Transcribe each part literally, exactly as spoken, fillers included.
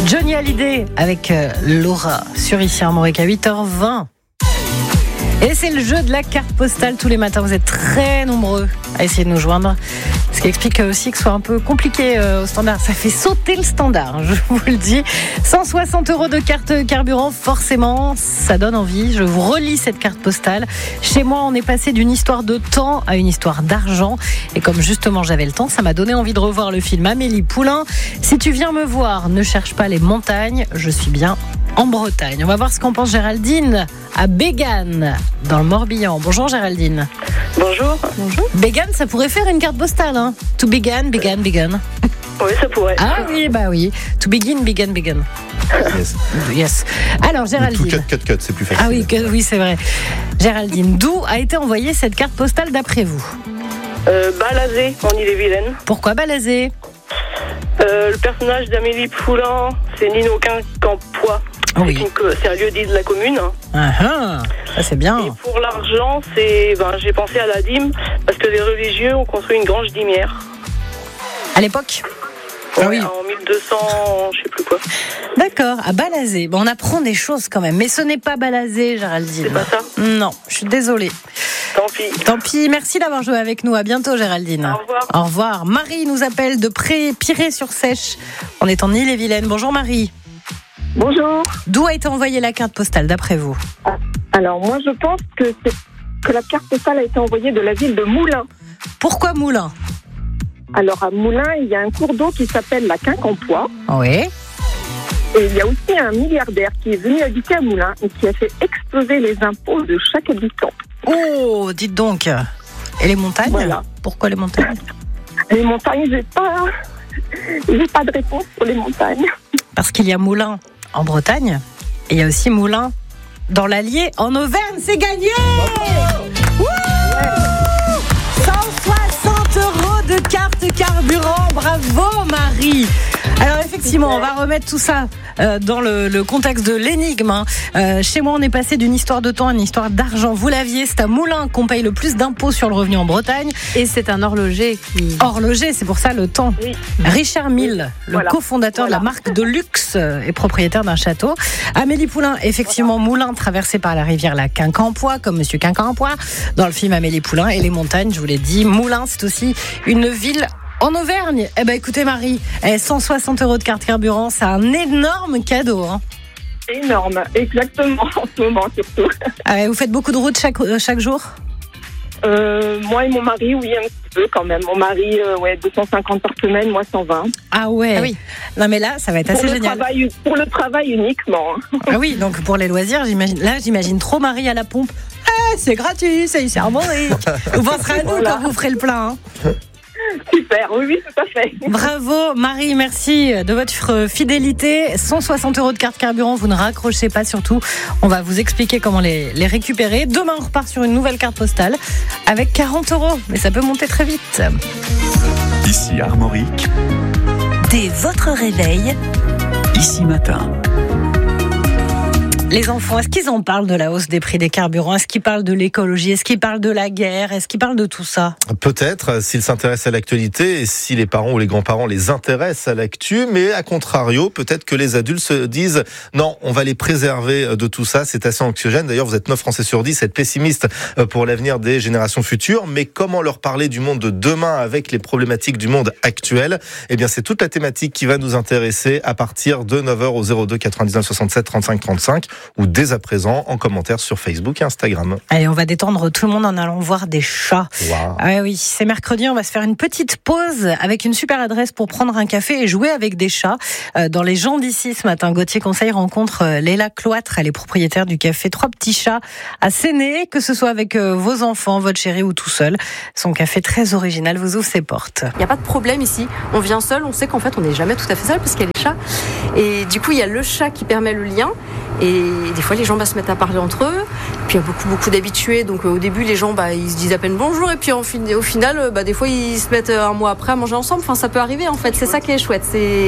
Johnny Hallyday avec euh, Laura sur Ici Armorique à huit heures vingt. Et c'est le jeu de la carte postale tous les matins. Vous êtes très nombreux à essayer de nous joindre. Ce qui explique aussi que ce soit un peu compliqué euh, au standard. Ça fait sauter le standard, je vous le dis. cent soixante euros de carte carburant, forcément, ça donne envie. Je vous relis cette carte postale. Chez moi, on est passé d'une histoire de temps à une histoire d'argent. Et comme justement j'avais le temps, ça m'a donné envie de revoir le film Amélie Poulain. Si tu viens me voir, ne cherche pas les montagnes. Je suis bien en Bretagne. On va voir ce qu'en pense Géraldine à Bégane, dans le Morbihan. Bonjour Géraldine. Bonjour. Bonjour. Bégane, ça pourrait faire une carte postale, hein. To begin, begin, begin. Oui, ça pourrait. Ah oui, bah oui. To begin, begin, begin. Yes. Yes. Alors Géraldine. Tout cut, cut, cut, c'est plus facile. Ah oui, que, oui, c'est vrai. Géraldine, d'où a été envoyée cette carte postale d'après vous? Euh, Balazé, en Ille-et-Vilaine. Pourquoi Balazé? Euh, le personnage d'Amélie Poulain, c'est Nino Quincampoix. Oui. C'est, une, c'est un lieu-dit de la commune. Ah ah, ça c'est bien. Et pour l'argent, c'est, ben, j'ai pensé à la dîme, parce que les religieux ont construit une grange dîmière. À l'époque? Ouais, Ah oui. En mille deux cents, je sais plus quoi. D'accord, à Balazé. Bon, on apprend des choses quand même, mais ce n'est pas Balazé, Géraldine. C'est pas ça? Non, je suis désolée. Tant pis. Tant pis, merci d'avoir joué avec nous. À bientôt, Géraldine. Au revoir. Au revoir. Marie nous appelle de Pré, Piré-sur-Sèche. On est en Ille-et-Vilaine. Bonjour Marie. Bonjour. D'où a été envoyée la carte postale d'après vous? Alors moi je pense que, c'est, que la carte postale a été envoyée de la ville de Moulins. Pourquoi Moulins? Alors à Moulins, il y a un cours d'eau qui s'appelle la Quincampoix. Oui. Et il y a aussi un milliardaire qui est venu habiter à Moulins et qui a fait exploser les impôts de chaque habitant. Oh, dites donc. Et les montagnes? Voilà. Pourquoi les montagnes? Les montagnes, j'ai pas, j'ai pas de réponse pour les montagnes. Parce qu'il y a Moulins en Bretagne et il y a aussi Moulins dans l'Allier en Auvergne. C'est gagné! Wouh! cent soixante euros de carte carburant. Bravo Marie! Alors effectivement, on va remettre tout ça euh, dans le, le contexte de l'énigme. Hein. Euh, chez moi, on est passé d'une histoire de temps à une histoire d'argent. Vous l'aviez, c'est à Moulins qu'on paye le plus d'impôts sur le revenu en Bretagne. Et c'est un horloger qui... Horloger, c'est pour ça le temps. Oui. Richard Mille, le Voilà. cofondateur Voilà. de la marque de luxe euh, et propriétaire d'un château. Amélie Poulain, effectivement, Moulins traversé par la rivière la Quincampoix, comme Monsieur Quincampoix, dans le film Amélie Poulain. Et les montagnes, je vous l'ai dit, Moulins, c'est aussi une ville en Auvergne. Eh ben, écoutez, Marie, eh, cent soixante euros de carte carburant, c'est un énorme cadeau. Hein. Énorme, exactement, en ce moment surtout. Ah ouais, vous faites beaucoup de routes chaque, euh, chaque jour? Euh, moi et mon mari, oui, un petit peu quand même. Mon mari, euh, ouais, deux cent cinquante par semaine, moi cent vingt. Ah ouais. Ah oui. Non mais là, ça va être assez Pour le, génial. travail, pour le travail uniquement. Ah oui, donc pour les loisirs, j'imagine. Là, j'imagine trop Marie à la pompe. Eh, c'est gratuit, c'est ici Armorique. Vous penserez à nous Voilà. quand vous ferez le plein. Hein. Super, oui, oui, tout à fait. Bravo Marie, merci de votre fidélité. cent soixante euros de carte carburant, vous ne raccrochez pas surtout. On va vous expliquer comment les, les récupérer. Demain, on repart sur une nouvelle carte postale avec quarante euros. Mais ça peut monter très vite. Ici Armorique, Dès votre réveil, ici matin. Les enfants, est-ce qu'ils en parlent de la hausse des prix des carburants? Est-ce qu'ils parlent de l'écologie? Est-ce qu'ils parlent de la guerre? Est-ce qu'ils parlent de tout ça? Peut-être, s'ils s'intéressent à l'actualité et si les parents ou les grands-parents les intéressent à l'actu, mais à contrario, peut-être que les adultes se disent non, on va les préserver de tout ça, c'est assez anxiogène. D'ailleurs, vous êtes neuf Français sur dix, être pessimiste pour l'avenir des générations futures, mais comment leur parler du monde de demain avec les problématiques du monde actuel? Eh bien, c'est toute la thématique qui va nous intéresser à partir de neuf heures au zéro deux quatre-vingt-dix-neuf soixante-sept trente-cinq trente-cinq. Ou dès à présent en commentaire sur Facebook et Instagram. Allez, on va détendre tout le monde en allant voir des chats. Wow. Ah oui, c'est mercredi, on va se faire une petite pause avec une super adresse pour prendre un café et jouer avec des chats. Euh, dans les gens d'ici ce matin, Gauthier Conseil rencontre euh, Léla Cloître, elle est propriétaire du café Trois Petits Chats à Séné, que ce soit avec euh, vos enfants, votre chéri ou tout seul. Son café très original vous ouvre ses portes. Il n'y a pas de problème ici. On vient seul, on sait qu'en fait on n'est jamais tout à fait seul parce qu'il y a les chats. Et du coup, il y a le chat qui permet le lien. Et des fois, les gens bah, se mettent à parler entre eux. Puis il y a beaucoup, beaucoup d'habitués. Donc euh, au début, les gens, bah, ils se disent à peine bonjour. Et puis en fin, au final, bah, des fois, ils se mettent un mois après à manger ensemble. Enfin, ça peut arriver en fait. C'est ça qui est chouette. C'est,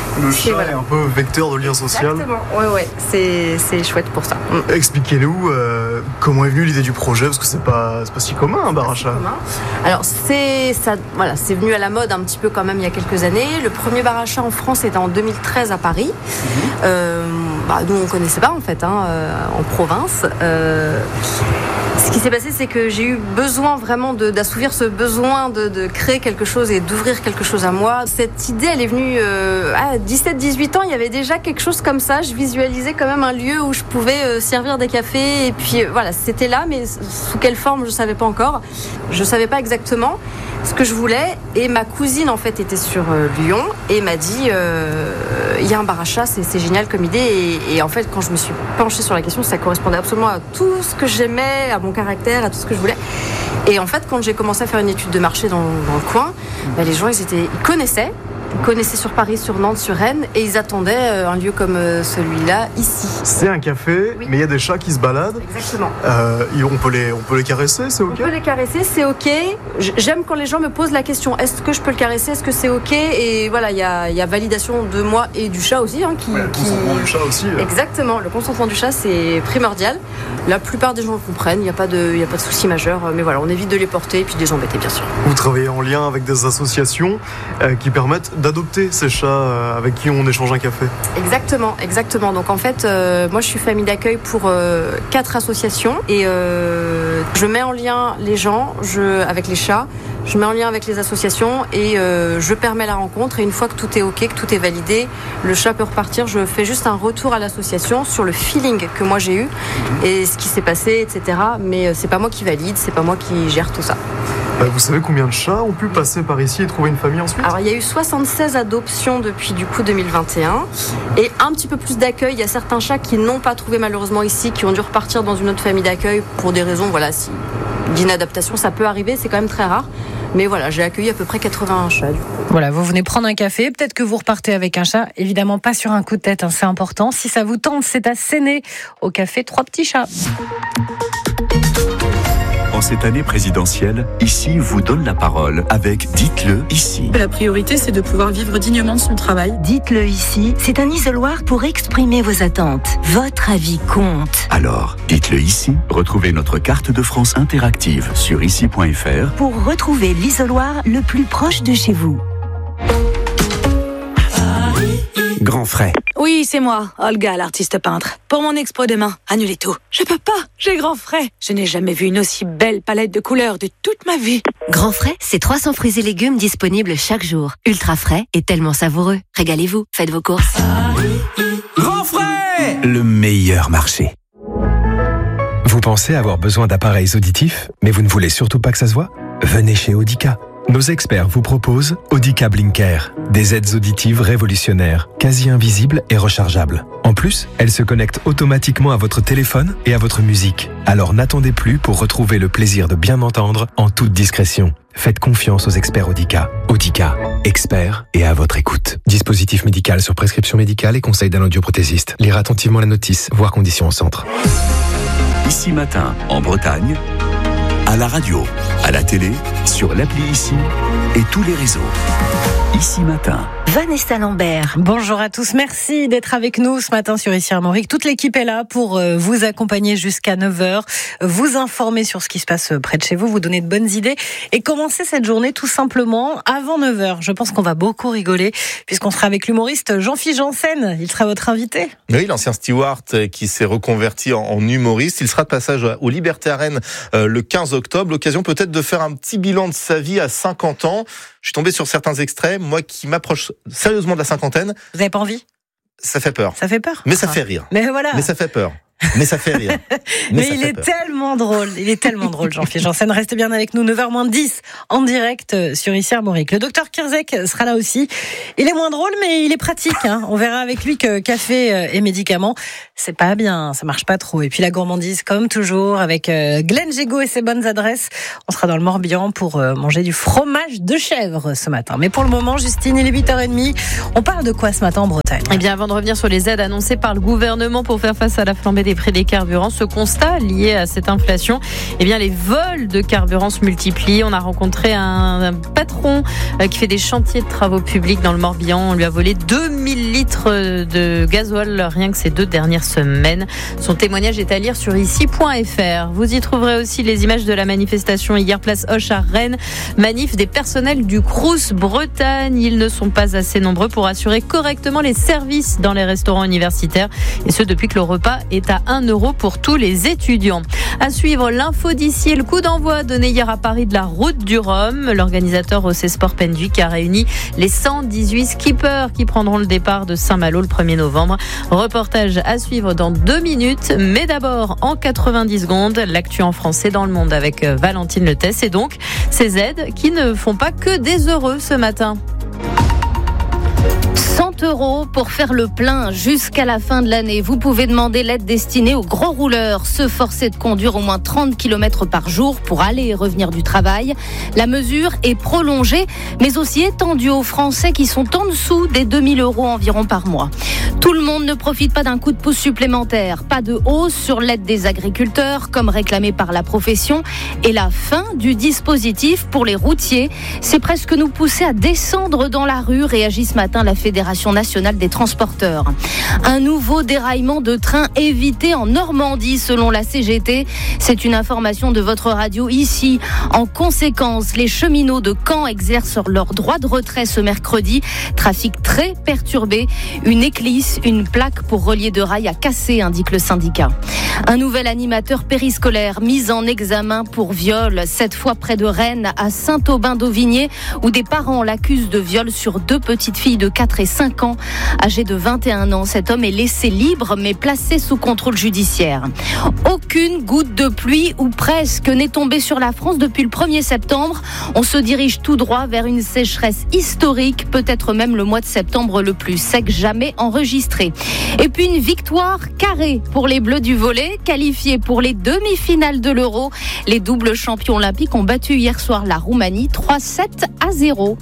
Le chat voilà. est un peu vecteur de lien social. Exactement, ouais, ouais, c'est, c'est chouette pour ça. Mm. Expliquez-nous euh, comment est venue l'idée du projet, parce que c'est pas, c'est pas si commun un bar à chat. Alors c'est, ça, voilà, c'est venu à la mode un petit peu quand même il y a quelques années. Le premier bar à chat en France était en deux mille treize à Paris. Mm-hmm. Euh, bah, nous on connaissait pas en fait, hein, euh, en province. Euh, Ce qui s'est passé, c'est que j'ai eu besoin vraiment de, d'assouvir ce besoin de, de créer quelque chose et d'ouvrir quelque chose à moi. Cette idée, elle est venue euh, à dix-sept dix-huit ans, il y avait déjà quelque chose comme ça. Je visualisais quand même un lieu où je pouvais euh, servir des cafés. Et puis euh, voilà, c'était là, mais sous quelle forme, je ne savais pas encore. Je ne savais pas exactement ce que je voulais. Et ma cousine, en fait, était sur euh, Lyon et m'a dit, euh, il y a un bar à chat, c'est, c'est génial comme idée. Et, et en fait, quand je me suis penchée sur la question, ça correspondait absolument à tout ce que j'aimais, à mon caractère, à tout ce que je voulais. Et en fait, quand j'ai commencé à faire une étude de marché dans, dans le coin, bah, les gens, ils, étaient, ils connaissaient. Ils connaissaient sur Paris, sur Nantes, sur Rennes, et ils attendaient un lieu comme celui-là, ici. C'est un café, oui. Mais il y a des chats qui se baladent. Exactement. Euh, on, peut les, on peut les caresser, c'est OK ? On peut les caresser, c'est OK. J'aime quand les gens me posent la question, est-ce que je peux le caresser ? Est-ce que c'est OK ? Et voilà, il y a, y a validation de moi et du chat aussi. Hein, qui, ouais, le consentement qui... du chat aussi. Euh. Exactement, le consentement du chat, c'est primordial. La plupart des gens le comprennent, il n'y a pas de, y a pas de souci majeur. Mais voilà, on évite de les porter et puis de les embêter, bien sûr. Vous travaillez en lien avec des associations euh, qui permettent d'adopter ces chats euh, avec qui on échange un café. Exactement, exactement. Donc en fait, euh, moi je suis famille d'accueil pour euh, quatre associations et euh, je mets en lien les gens je, avec les chats, je mets en lien avec les associations et euh, je permets la rencontre. Et une fois que tout est OK, que tout est validé, le chat peut repartir. Je fais juste un retour à l'association sur le feeling que moi j'ai eu mmh. et ce qui s'est passé, et cetera. Mais c'est pas moi qui valide, c'est pas moi qui gère tout ça. Vous savez combien de chats ont pu passer par ici et trouver une famille ensuite ? Alors il y a eu soixante-seize adoptions depuis du coup deux mille vingt et un et un petit peu plus d'accueil. Il y a certains chats qui n'ont pas trouvé malheureusement ici, qui ont dû repartir dans une autre famille d'accueil pour des raisons voilà, si, d'inadaptation. Ça peut arriver, c'est quand même très rare. Mais voilà, j'ai accueilli à peu près quatre-vingts chats du coup. Voilà, vous venez prendre un café, peut-être que vous repartez avec un chat. Évidemment pas sur un coup de tête, hein, c'est important. Si ça vous tente, c'est à Séné, au café Trois Petits Chats. En cette année présidentielle, Ici vous donne la parole avec Dites-le ici. La priorité, c'est de pouvoir vivre dignement de son travail. Dites-le ici, c'est un isoloir pour exprimer vos attentes. Votre avis compte. Alors, dites-le ici. Retrouvez notre carte de France interactive sur ici point f r pour retrouver l'isoloir le plus proche de chez vous. Grand frais. Oui, c'est moi, Olga, l'artiste peintre. Pour mon expo demain, annulez tout. Je peux pas, j'ai grand frais. Je n'ai jamais vu une aussi belle palette de couleurs de toute ma vie. Grand frais, c'est trois cents fruits et légumes disponibles chaque jour. Ultra frais et tellement savoureux. Régalez-vous, faites vos courses. Grand frais, le meilleur marché. Vous pensez avoir besoin d'appareils auditifs, mais vous ne voulez surtout pas que ça se voit ? Venez chez Audica. Nos experts vous proposent Audica Blinker, des aides auditives révolutionnaires, quasi invisibles et rechargeables. En plus, elles se connectent automatiquement à votre téléphone et à votre musique. Alors n'attendez plus pour retrouver le plaisir de bien entendre en toute discrétion. Faites confiance aux experts Audica. Audica, experts et à votre écoute. Dispositif médical sur prescription médicale et conseil d'un audioprothésiste. Lire attentivement la notice, voir conditions au centre. Ici Matin, en Bretagne, à la radio, à la télé, sur l'appli Ici et tous les réseaux. Ici Matin. Vanessa Lambert. Bonjour à tous, merci d'être avec nous ce matin sur Ici Armorique. Toute l'équipe est là pour vous accompagner jusqu'à neuf heures, vous informer sur ce qui se passe près de chez vous, vous donner de bonnes idées et commencer cette journée tout simplement avant neuf heures. Je pense qu'on va beaucoup rigoler puisqu'on sera avec l'humoriste Jean-Philippe Janssen. Il sera votre invité. Oui, l'ancien steward qui s'est reconverti en, en humoriste. Il sera de passage au Liberté Arène euh, le quinze octobre. L'occasion peut-être de faire un petit bilan de sa vie à cinquante ans. Je suis tombé sur certains extraits, moi qui m'approche sérieusement de la cinquantaine. Vous avez pas envie ? Ça fait peur. Ça fait peur. Mais ça fait rire. Mais voilà. Mais ça fait peur. Mais ça fait rire. Mais, Mais il est peur. tellement drôle. Il est tellement drôle, Jean-Philippe Janssen. Restez bien avec nous, neuf heures moins dix, en direct sur Ici Armorique. Le docteur Kirzek sera là aussi. Il est moins drôle, mais il est pratique, hein. On verra avec lui que café et médicaments, c'est pas bien, ça marche pas trop. Et puis la gourmandise, comme toujours, avec Glenn Gégaud et ses bonnes adresses. On sera dans le Morbihan pour manger du fromage de chèvre ce matin. Mais pour le moment, Justine, il est huit heures trente. On parle de quoi ce matin en Bretagne ? Eh bien, avant de revenir sur les aides annoncées par le gouvernement pour faire face à la flambée des des prix des carburants. Ce constat lié à cette inflation, eh bien, les vols de carburant se multiplient. On a rencontré un, un patron qui fait des chantiers de travaux publics dans le Morbihan. On lui a volé deux mille litres de gasoil rien que ces deux dernières semaines. Son témoignage est à lire sur ici point f r. Vous y trouverez aussi les images de la manifestation hier place Hoche à Rennes. Manif des personnels du Crous Bretagne. Ils ne sont pas assez nombreux pour assurer correctement les services dans les restaurants universitaires. Et ce, depuis que le repas est à un euro pour tous les étudiants. À suivre l'info d'ici et le coup d'envoi donné hier à Paris de la route du Rhum. L'organisateur O C Sport Penduic a réuni les cent dix-huit skippers qui prendront le départ de Saint-Malo le premier novembre. Reportage à suivre dans deux minutes. Mais d'abord, en quatre-vingt-dix secondes, l'actu en français dans le monde avec Valentine Letesse. Et donc, ces aides qui ne font pas que des heureux ce matin. cent euros pour faire le plein jusqu'à la fin de l'année. Vous pouvez demander l'aide destinée aux gros rouleurs, ceux forcés de conduire au moins trente kilomètres par jour pour aller et revenir du travail. La mesure est prolongée, mais aussi étendue aux Français qui sont en dessous des deux mille euros environ par mois. Tout le monde ne profite pas d'un coup de pouce supplémentaire. Pas de hausse sur l'aide des agriculteurs, comme réclamé par la profession. Et la fin du dispositif pour les routiers, c'est presque nous pousser à descendre dans la rue, réagit ce matin la Fédération nationale des transporteurs. Un nouveau déraillement de train évité en Normandie, selon la C G T. C'est une information de votre radio ici. En conséquence, les cheminots de Caen exercent leur droit de retrait ce mercredi. Trafic très perturbé. Une éclisse, une plaque pour relier de rail a cassé, indique le syndicat. Un nouvel animateur périscolaire mis en examen pour viol, cette fois près de Rennes, à Saint-Aubin-d'Auvigné, où des parents l'accusent de viol sur deux petites filles de quatre et cinq ans. Âgé de vingt et un ans, cet homme est laissé libre mais placé sous contrôle judiciaire. Aucune goutte de pluie, ou presque, n'est tombée sur la France depuis le premier septembre. On se dirige tout droit vers une sécheresse historique, peut-être même le mois de septembre le plus sec jamais enregistré. Et puis une victoire carrée pour les Bleus du volley, qualifiés pour les demi-finales de l'Euro. Les doubles champions olympiques ont battu hier soir la Roumanie trois sept à zéro.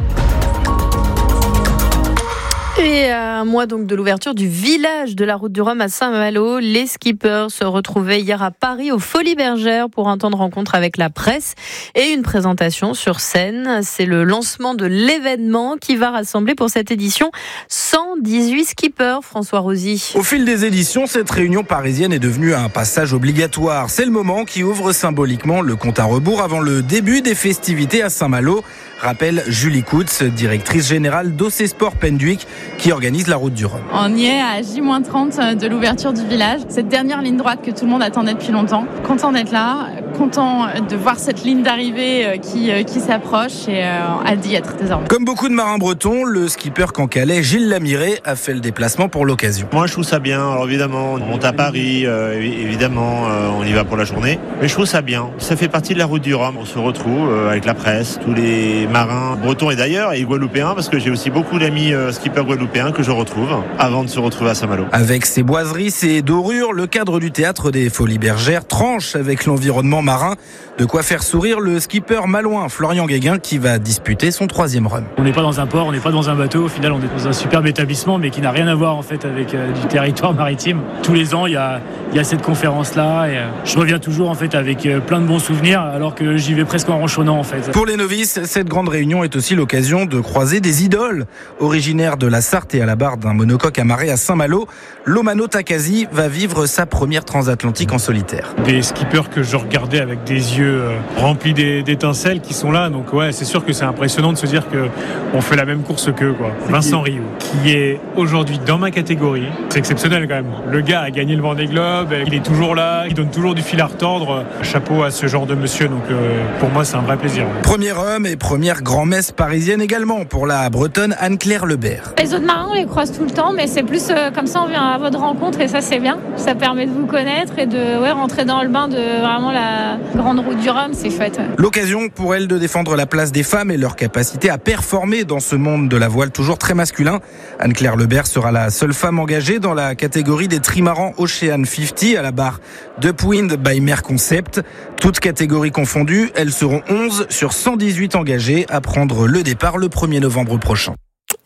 Et à un mois donc de l'ouverture du village de la route du Rhum à Saint-Malo, les skippers se retrouvaient hier à Paris, aux Folies Bergères, pour un temps de rencontre avec la presse et une présentation sur scène. C'est le lancement de l'événement qui va rassembler pour cette édition cent dix-huit skippers. François Rosy. Au fil des éditions, cette réunion parisienne est devenue un passage obligatoire. C'est le moment qui ouvre symboliquement le compte à rebours avant le début des festivités à Saint-Malo, rappelle Julie Coutts, directrice générale d'O C Sport Penduic, qui organise la route du Rhum. On y est à J moins trente de l'ouverture du village. Cette dernière ligne droite que tout le monde attendait depuis longtemps. Content d'être là, content de voir cette ligne d'arrivée qui, qui s'approche et hâte d'y être désormais. Comme beaucoup de marins bretons, le skipper cancalais Gilles Lamiré a fait le déplacement pour l'occasion. Moi je trouve ça bien. Alors évidemment, on monte à Paris, euh, évidemment euh, on y va pour la journée. Mais je trouve ça bien. Ça fait partie de la route du Rhum. On se retrouve euh, avec la presse, tous les marins bretons et d'ailleurs, et guadeloupéens, parce que j'ai aussi beaucoup d'amis euh, skippers guadeloupéens que je retrouve avant de se retrouver à Saint-Malo. Avec ses boiseries, ses dorures, le cadre du théâtre des Folies Bergères tranche avec l'environnement marin. De quoi faire sourire le skipper malouin Florian Guéguin qui va disputer son troisième rhum. On n'est pas dans un port, on n'est pas dans un bateau. Au final, on est dans un superbe établissement, mais qui n'a rien à voir en fait avec euh, du territoire maritime. Tous les ans, il y a, il y a cette conférence-là. Et, euh, je reviens toujours en fait avec euh, plein de bons souvenirs, alors que j'y vais presque en ronchonnant en fait. Pour les novices, cette grande réunion est aussi l'occasion de croiser des idoles. Originaire de la Sarthe et à la barre d'un monocoque amarré à Saint-Malo, Lomano Takasi va vivre sa première transatlantique en solitaire. Des skippers que je regardais avec des yeux remplis d'étincelles qui sont là, donc ouais, c'est sûr que c'est impressionnant de se dire que on fait la même course qu'eux, quoi. Vincent Rioux, qui est aujourd'hui dans ma catégorie, c'est exceptionnel quand même. Le gars a gagné le Vendée Globe, il est toujours là, il donne toujours du fil à retordre. Chapeau à ce genre de monsieur, donc euh, pour moi c'est un vrai plaisir. Premier homme et première grand-messe parisienne également pour la bretonne Anne-Claire Lebert. Les autres marins on les croise tout le temps, mais c'est plus euh, comme ça on vient à votre rencontre et ça c'est bien. Ça permet de vous connaître et de ouais, rentrer dans le bain de vraiment la grande route du Rhum, c'est chouette. L'occasion pour elle de défendre la place des femmes et leur capacité à performer dans ce monde de la voile toujours très masculin. Anne-Claire Lebert sera la seule femme engagée dans la catégorie des trimarans Ocean cinquante à la barre d'Upwind by Mer Concept. Toutes catégories confondues, elles seront onze sur cent dix-huit engagées à prendre le départ le premier novembre prochain.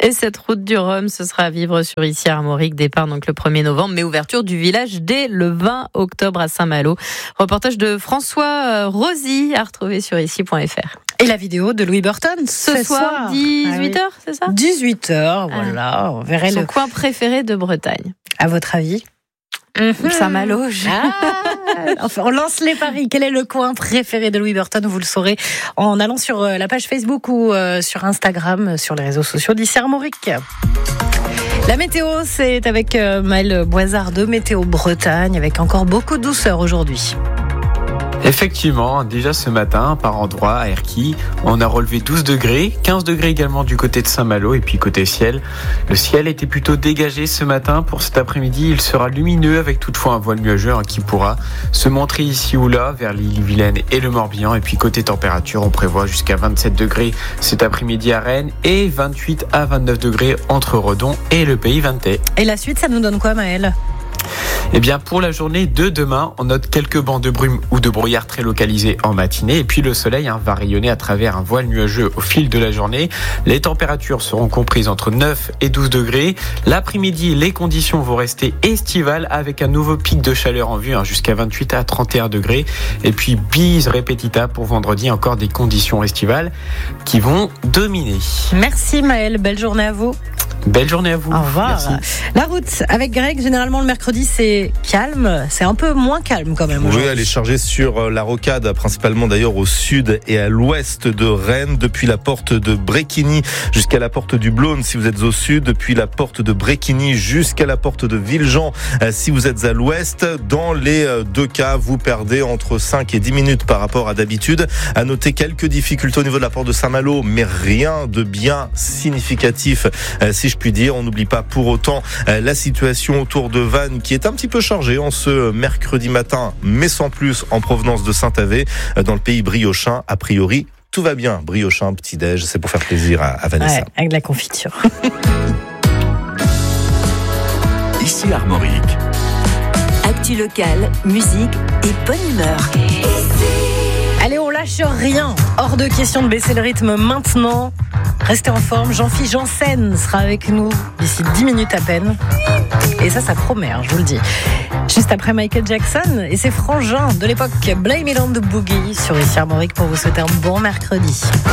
Et cette route du Rhum, ce sera à vivre sur ici à Armorique, départ donc le premier novembre, mais ouverture du village dès le vingt octobre à Saint-Malo. Reportage de François Rosy à retrouver sur ici point f r. Et la vidéo de Louis Burton ce, ce soir, soir, dix-huit heures, ah oui. C'est ça ? dix-huit heures, voilà. On verrait Son le coin préféré de Bretagne. À votre avis ? Mmh. Saint-Malo. Ah, enfin, on lance les paris. Quel est le coin préféré de Louis Burton ? Vous le saurez en allant sur la page Facebook ou sur Instagram, sur les réseaux sociaux d'Ici Armorique. La météo, c'est avec Maëlle Boisard de Météo Bretagne, avec encore beaucoup de douceur aujourd'hui. Effectivement, déjà ce matin, par endroit, à Erquy, on a relevé douze degrés, quinze degrés également du côté de Saint-Malo et puis côté ciel. Le ciel était plutôt dégagé ce matin. Pour cet après-midi, il sera lumineux avec toutefois un voile nuageux hein, qui pourra se montrer ici ou là vers l'Ille-et-Vilaine et le Morbihan. Et puis côté température, on prévoit jusqu'à vingt-sept degrés cet après-midi à Rennes et vingt-huit à vingt-neuf degrés entre Redon et le Pays Vintais. Et la suite, ça nous donne quoi, Maëlle ? Eh bien, pour la journée de demain, on note quelques bancs de brume ou de brouillard très localisés en matinée. Et puis le soleil hein, va rayonner à travers un voile nuageux au fil de la journée. Les températures seront comprises entre neuf et douze degrés. L'après-midi, les conditions vont rester estivales avec un nouveau pic de chaleur en vue hein, jusqu'à vingt-huit à trente et un degrés. Et puis, bis repetita pour vendredi, encore des conditions estivales qui vont dominer. Merci Maëlle, belle journée à vous. Belle journée à vous. Au revoir. Merci. La route avec Greg, généralement le mercredi c'est calme, c'est un peu moins calme quand même. Oui, elle est chargée sur la rocade, principalement d'ailleurs au sud et à l'ouest de Rennes, depuis la porte de Bréquigny jusqu'à la porte du Blône si vous êtes au sud, depuis la porte de Bréquigny jusqu'à la porte de Villejean si vous êtes à l'ouest. Dans les deux cas, vous perdez entre cinq et dix minutes par rapport à d'habitude. À noter quelques difficultés au niveau de la porte de Saint-Malo, mais rien de bien significatif si je puis dire. On n'oublie pas pour autant la situation autour de Vannes qui est un petit peu chargée en ce mercredi matin, mais sans plus en provenance de Saint-Avé, dans le pays briochin. A priori, tout va bien. Briochin, petit-déj, c'est pour faire plaisir à, à Vanessa. Ouais, avec de la confiture. Ici Armorique. Actu locale, musique et bonne humeur. Allez, on lâche rien. Hors de question de baisser le rythme maintenant. Restez en forme. Jean-Philippe Janssen sera avec nous d'ici dix minutes à peine. Et ça, ça promet, hein, je vous le dis. Juste après Michael Jackson et ses frangins de l'époque, Blame It on the Boogie sur Ici Armorique pour vous souhaiter un bon mercredi.